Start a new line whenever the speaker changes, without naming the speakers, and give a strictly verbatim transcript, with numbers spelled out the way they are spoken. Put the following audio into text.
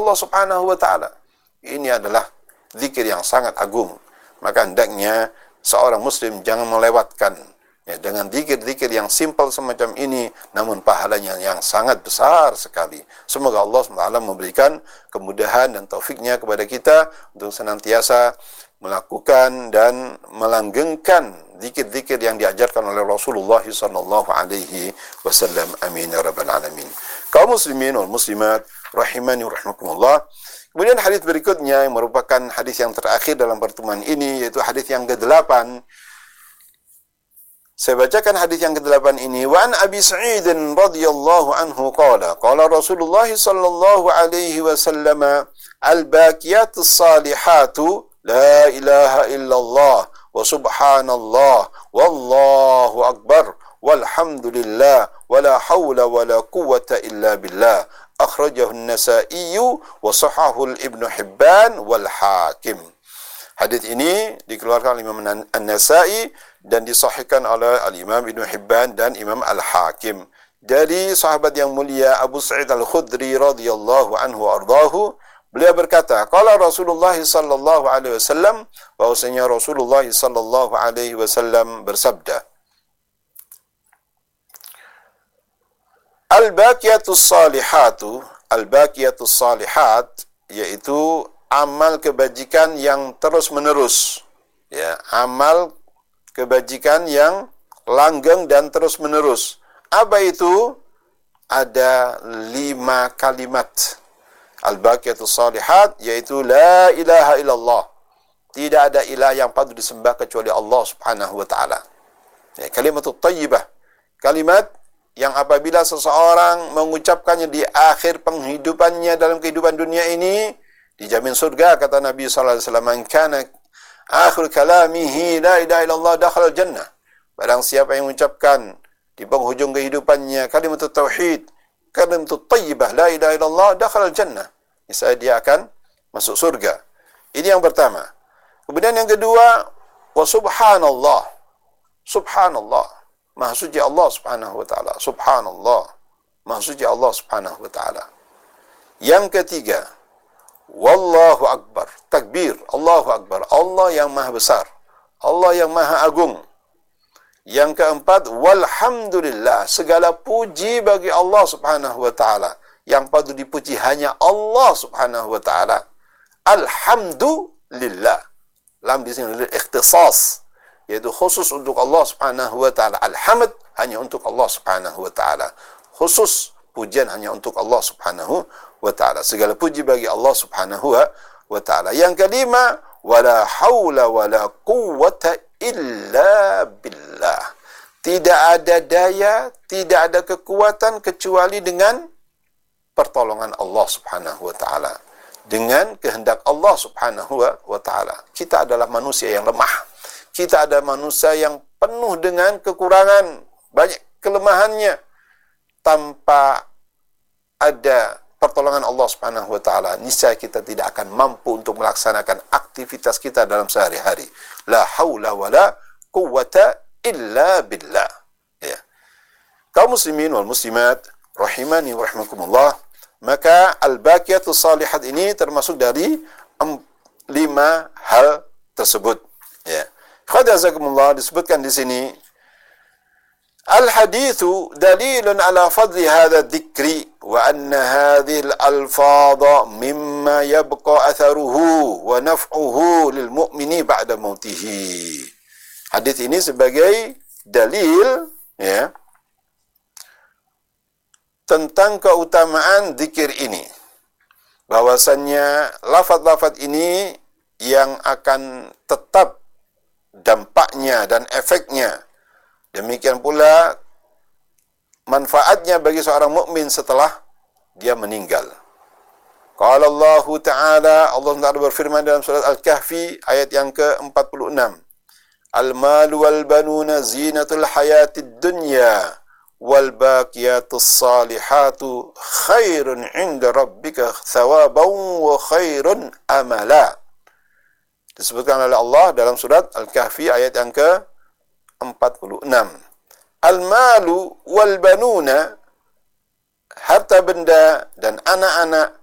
Allah Subhanahu wa taala. Ini adalah zikir yang sangat agung. Maka hendaknya seorang muslim jangan melewatkan ya, dengan zikir-zikir yang simpel semacam ini, namun pahalanya yang sangat besar sekali. Semoga Allah subhanahu wa taala memberikan kemudahan dan taufiknya kepada kita untuk senantiasa melakukan dan melanggengkan zikir-zikir yang diajarkan oleh Rasulullah sallallahu alaihi wasallam. Amin ya rabbal alamin. Kaum muslimin wal muslimat rahimani wa rahmakumullah. Kemudian hadis berikutnya yang merupakan hadis yang terakhir dalam pertemuan ini, yaitu hadis yang kedelapan. Saya bacakan hadis yang kedelapan ini. Wa an Abi Sa'id radhiyallahu anhu qala qala Rasulullah sallallahu alaihi wasallam al-baqiyatus salihatu la ilaha illallah wa subhanallah wallahu akbar walhamdulillah wala hawla wala quwwata illa billah. Akhrajahu an-Nasa'i wa sahahahu Ibnu Hibban wal Hakim. Hadis ini dikeluarkan oleh Imam An-Nasa'i dan disahihkan oleh Al-Imam Ibnu Hibban dan Imam Al-Hakim dari sahabat yang mulia Abu Sa'id Al-Khudri radhiyallahu anhu ardhahu. Beliau berkata, qala Rasulullah sallallahu alaihi wasallam, bahwasanya Rasulullah sallallahu alaihi wasallam bersabda, Al-baqiyatus salihatu, al-baqiyatus salihat, yaitu amal kebajikan yang terus-menerus. Ya, amal kebajikan yang langgeng dan terus-menerus. Apa itu? Ada lima kalimat. Al-baqiyatus salihat, yaitu la ilaha illallah. Tidak ada ilah yang patut disembah kecuali Allah subhanahu wa ta'ala. Ya, kalimatut tayyibah. Kalimat yang apabila seseorang mengucapkannya di akhir penghidupannya dalam kehidupan dunia ini, dijamin surga, kata Nabi sallallahu alaihi wasallam, man kana akhir kalamihi la ilaha illallah dakhala jannah. Barang siapa yang mengucapkan di penghujung kehidupannya kalimat tauhid, kalimat thayyibah la ilaha illallah dakhala jannah, niscaya dia akan masuk surga. Ini yang pertama. Kemudian yang kedua, wa subhanallah. Subhanallah. Maha suci Allah subhanahu wa ta'ala. Subhanallah. Maha suci Allah subhanahu wa ta'ala. Yang ketiga, wallahu akbar. Takbir. Allahu akbar. Allah yang maha besar. Allah yang maha agung. Yang keempat, walhamdulillah. Segala puji bagi Allah subhanahu wa ta'ala. Yang patut dipuji hanya Allah subhanahu wa ta'ala. Alhamdulillah. Lam di sini ikhtisas, yaitu khusus untuk Allah subhanahu wa ta'ala. Alhamd hanya untuk Allah subhanahu wa ta'ala. Khusus pujian hanya untuk Allah subhanahu wa ta'ala. Segala puji bagi Allah subhanahu wa ta'ala. Yang kelima, wala hawla wala quwwata illa billah. Tidak ada daya, tidak ada kekuatan kecuali dengan pertolongan Allah subhanahu wa ta'ala. Dengan kehendak Allah subhanahu wa ta'ala. Kita adalah manusia yang lemah. Kita ada manusia yang penuh dengan kekurangan, banyak kelemahannya. Tanpa ada pertolongan Allah subhanahu wa ta'ala, niscaya kita tidak akan mampu untuk melaksanakan aktivitas kita dalam sehari-hari. La haula wa la quwwata illa billah. Ya. Kaum muslimin wal muslimat rahimani wa rahimakumullah, maka al-baqiyatus salihat ini termasuk dari lima hal tersebut. Ya. Khadazakumullah, disebutkan di sini, al-hadithu dalilun ala fadli hadha dzikri wa anna hadhihi al-alfadha mimma yabqa atharuhu wa naf'uhu lil mu'mini ba'da mautihi. Hadis ini sebagai dalil ya tentang keutamaan zikir ini, bahwasannya lafaz-lafaz ini yang akan tetap dampaknya dan efeknya, demikian pula manfaatnya bagi seorang mukmin setelah dia meninggal. Qala Allah Ta'ala, Allah Ta'ala berfirman dalam surat Al-Kahfi ayat yang ke empat puluh enam, Al-malu wal banuna zinatul hayatid dunya wal baqiyatus salihatu khairun 'inda rabbika thawaban wa khairun amala. Disebutkan oleh Allah dalam surat Al-Kahfi ayat yang ke empat puluh enam. Al-malu wal banuna, harta benda dan anak-anak,